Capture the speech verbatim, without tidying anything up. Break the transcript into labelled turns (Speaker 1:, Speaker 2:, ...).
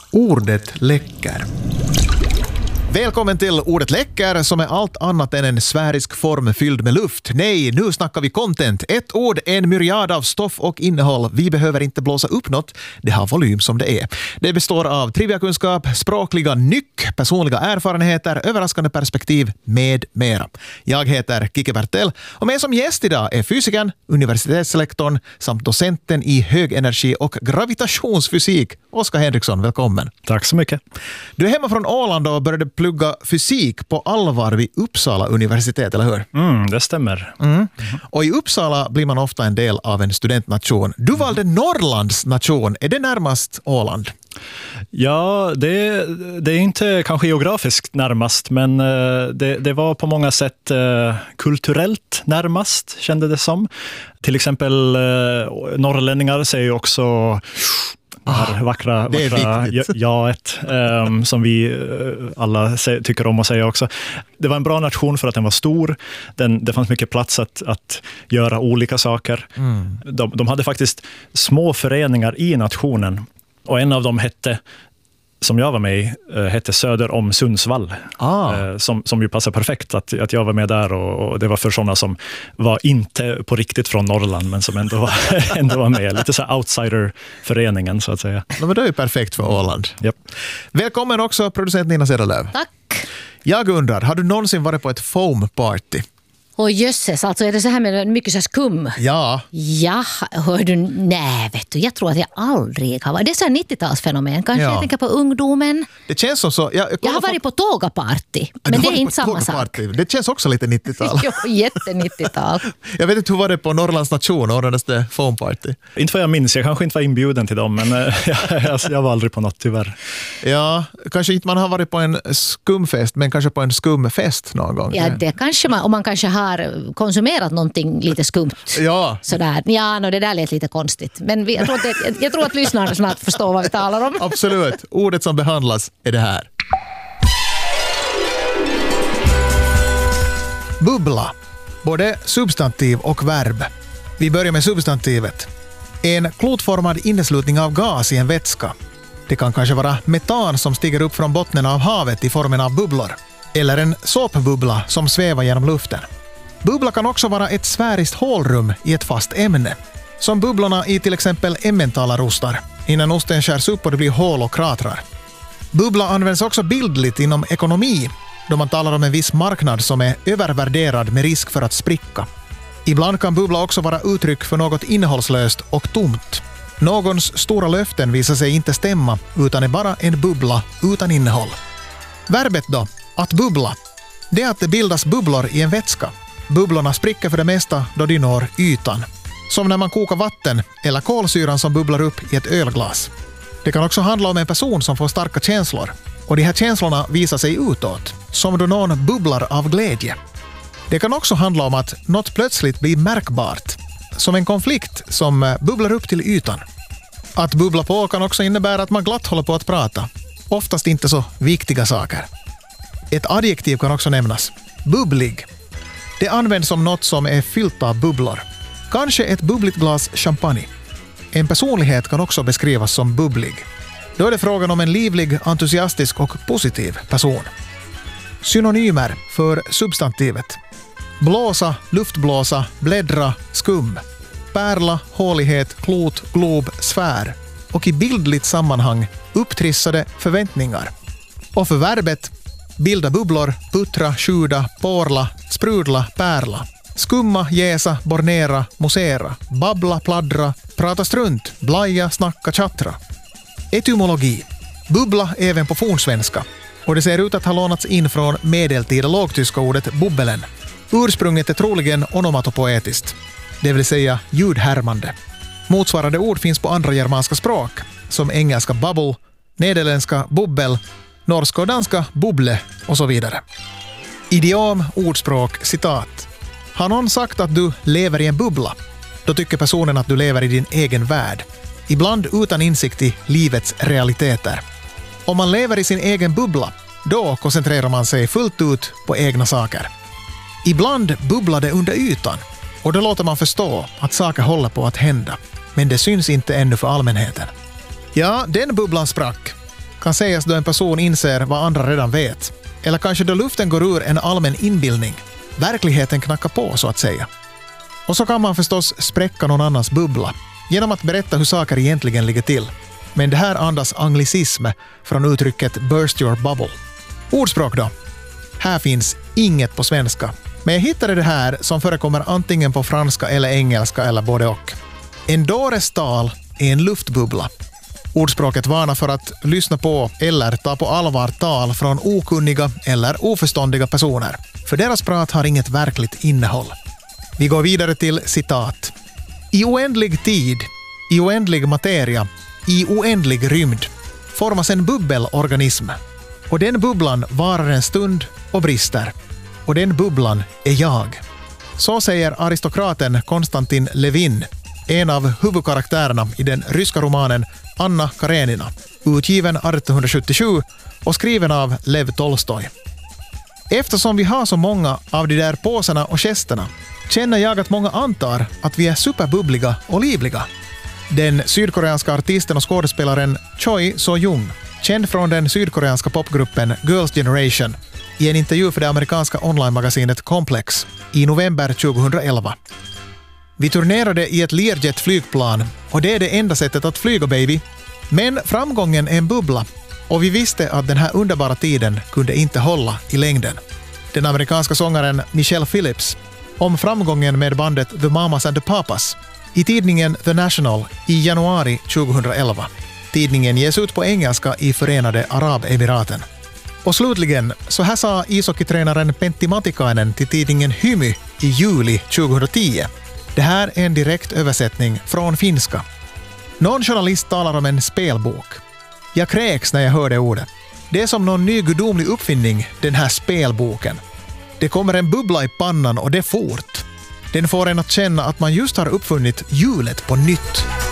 Speaker 1: Ordet läcker. Välkommen till Ordet läcker som är allt annat än en sfärisk form fylld med luft. Nej, nu snackar vi content. Ett ord, en myriad av stoff och innehåll. Vi behöver inte blåsa upp något. Det har volym som det är. Det består av triviakunskap, språkliga nyck, personliga erfarenheter, överraskande perspektiv med mera. Jag heter Kike Bertel och med som gäst idag är fysikern, universitetslektorn samt docenten i högenergi och gravitationsfysik. Oskar Henriksson, välkommen.
Speaker 2: Tack så mycket.
Speaker 1: Du är hemma från Åland och började plugga fysik på allvar vid Uppsala universitet, eller hur?
Speaker 2: Mm, det stämmer.
Speaker 1: Mm. Mm. Och i Uppsala blir man ofta en del av en studentnation. Du valde Norrlands nation. Är det närmast Åland?
Speaker 2: Ja, det, det är inte kanske geografiskt närmast, men det, det var på många sätt kulturellt närmast, kände det som. Till exempel norrlänningar säger också... Det här vackra,
Speaker 1: det
Speaker 2: vackra ja, jaet um, som vi uh, alla se, tycker om att säga också. Det var en bra nation för att den var stor. Den, det fanns mycket plats att, att göra olika saker. Mm. De, de hade faktiskt små föreningar i nationen. Och en av dem hette, som jag var med i, hette Söder om Sundsvall. Ah. Som, som ju passar perfekt att, att jag var med där. Och, och det var för sådana som var inte på riktigt från Norrland, men som ändå var, ändå var med. Lite så här outsider-föreningen, så att säga.
Speaker 1: Men det är ju perfekt för Åland.
Speaker 2: Yep.
Speaker 1: Välkommen också, producent Nina Cederlöv.
Speaker 3: Tack.
Speaker 1: Jag undrar, har du någonsin varit på ett foam-party?
Speaker 3: Och jösses, alltså är det så här med mycket så här skum?
Speaker 1: Ja.
Speaker 3: Ja, hör du, nej vet du, jag tror att jag aldrig har varit. Det är så här nittiotalsfenomen, kanske ja. Jag tänker på ungdomen.
Speaker 1: Det känns som så. Jag,
Speaker 3: jag har varit på tågaparty, men det är inte samma sak.
Speaker 1: Det känns också lite nittiotal.
Speaker 3: Jo, jätte-nittiotal.
Speaker 1: Jag vet inte hur var det på Norrlands nation, ordnades det foam-party?
Speaker 2: Inte vad jag minns, jag kanske inte var inbjuden till dem, men jag, jag, jag var aldrig på något tyvärr.
Speaker 1: Ja, kanske inte man har varit på en skumfest, men kanske på en skumfest någon gång.
Speaker 3: Ja, det kanske man, om man kanske har har konsumerat någonting lite skumt.
Speaker 1: Ja.
Speaker 3: Sådär. Ja, no, det där lät lite konstigt. Men vi, jag, tror att, jag, jag tror att lyssnarna snart förstår vad vi talar om.
Speaker 1: Absolut. Ordet som behandlas är det här. Bubbla. Både substantiv och verb. Vi börjar med substantivet. En klotformad inneslutning av gas i en vätska. Det kan kanske vara metan som stiger upp från botten av havet i formen av bubblor. Eller en såpbubbla som svävar genom luften. Bubbla kan också vara ett sfäriskt hålrum i ett fast ämne. Som bubblorna i till exempel emmentalarostar. Innan osten skärs upp och det blir hål och kratrar. Bubbla används också bildligt inom ekonomi. Då man talar om en viss marknad som är övervärderad med risk för att spricka. Ibland kan bubbla också vara uttryck för något innehållslöst och tomt. Någons stora löften visar sig inte stämma utan är bara en bubbla utan innehåll. Verbet då, att bubbla, det är att det bildas bubblor i en vätska. Bubblorna spricker för det mesta då de når ytan. Som när man kokar vatten eller kolsyran som bubblar upp i ett ölglas. Det kan också handla om en person som får starka känslor. Och de här känslorna visar sig utåt, som då någon bubblar av glädje. Det kan också handla om att något plötsligt blir märkbart. Som en konflikt som bubblar upp till ytan. Att bubbla på kan också innebära att man glatt håller på att prata. Oftast inte så viktiga saker. Ett adjektiv kan också nämnas. Bubblig. Det används som något som är fyllt av bubblor. Kanske ett bubbligt glas champagne. En personlighet kan också beskrivas som bubblig. Då är det frågan om en livlig, entusiastisk och positiv person. Synonymer för substantivet. Blåsa, luftblåsa, bläddra, skum. Pärla, hålighet, klot, glob, sfär. Och i bildligt sammanhang upptrissade förväntningar. Och för verbet bilda bubblor, puttra, sjuda, porla, sprudla, pärla. Skumma, jäsa, bornera, musera, babbla, pladdra, prata strunt, blaja, snacka, tjattra. Etymologi. Bubbla även på fornsvenska. Och det ser ut att ha lånats in från medeltida lågtyska ordet bubbelen. Ursprunget är troligen onomatopoetiskt, det vill säga ljudhärmande. Motsvarande ord finns på andra germanska språk, som engelska bubble, nederländska bubbel, norska och danska bubble och så vidare. Idiom, ordspråk, citat. Har någon sagt att du lever i en bubbla? Då tycker personen att du lever i din egen värld. Ibland utan insikt i livets realiteter. Om man lever i sin egen bubbla, då koncentrerar man sig fullt ut på egna saker. Ibland bubblar det under ytan och då låter man förstå att saker håller på att hända. Men det syns inte ännu för allmänheten. Ja, den bubblan sprack. kan sägas då en person inser vad andra redan vet. Eller kanske då luften går ur en allmän inbildning. Verkligheten knackar på, så att säga. Och så kan man förstås spräcka någon annans bubbla genom att berätta hur saker egentligen ligger till. Men det här andas anglicism från uttrycket burst your bubble. Ordspråk då. Här finns inget på svenska. Men jag hittade det här som förekommer antingen på franska eller engelska eller både och. En dåres tal är en luftbubbla. Ordspråket varnar för att lyssna på eller ta på allvar tal från okunniga eller oförståndiga personer. För deras prat har inget verkligt innehåll. Vi går vidare till citat. I oändlig tid, i oändlig materia, i oändlig rymd formas en bubbelorganism. Och den bubblan varar en stund och brister. Och den bubblan är jag. Så säger aristokraten Konstantin Levin, en av huvudkaraktärerna i den ryska romanen Anna Karenina, utgiven arton sjuttiosju och skriven av Lev Tolstoj. Eftersom vi har så många av de där påsarna och gesterna känner jag att många antar att vi är superbubbliga och livliga. Den sydkoreanska artisten och skådespelaren Choi So-jung, känd från den sydkoreanska popgruppen Girls' Generation, i en intervju för det amerikanska online-magasinet Complex i november tjugoelva. Vi turnerade i ett Learjet-flygplan och det är det enda sättet att flyga, baby. Men framgången är en bubbla och vi visste att den här underbara tiden kunde inte hålla i längden. Den amerikanska sångaren Michelle Phillips om framgången med bandet The Mamas and the Papas i tidningen The National i januari tjugoelva. Tidningen ges ut på engelska i Förenade Arabemiraten. Och slutligen, så här sa ishockeytränaren Pentti Matikainen till tidningen Hymy i juli tjugohundratio. Det här är en direkt översättning från finska. Någon journalist talar om en spelbok. Jag kräks när jag hör det ordet. Det är som någon ny gudomlig uppfinning, den här spelboken. Det kommer en bubbla i pannan och det fort. Den får en att känna att man just har uppfunnit hjulet på nytt.